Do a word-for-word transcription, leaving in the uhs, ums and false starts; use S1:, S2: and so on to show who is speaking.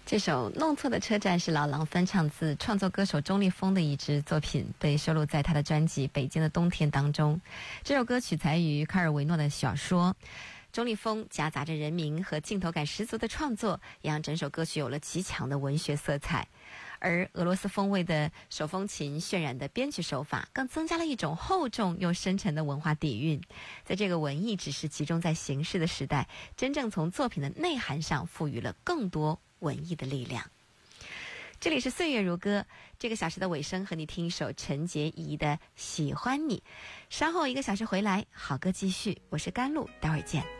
S1: 这首《弄错的车站》是老狼翻唱自创作歌手钟立风的一支作品，被收录在他的专辑《北京的冬天》当中。这首歌取材于卡尔维诺的小说，钟立风夹杂着人名和镜头感十足的创作，也让整首歌曲有了极强的文学色彩。而俄罗斯风味的手风琴渲染的编曲手法，更增加了一种厚重又深沉的文化底蕴。在这个文艺只是集中在形式的时代，真正从作品的内涵上赋予了更多文艺的力量。这里是岁月如歌，这个小时的尾声和你听一首陈洁仪的《喜欢你》。稍后一个小时回来，好歌继续。我是甘露，待会儿见。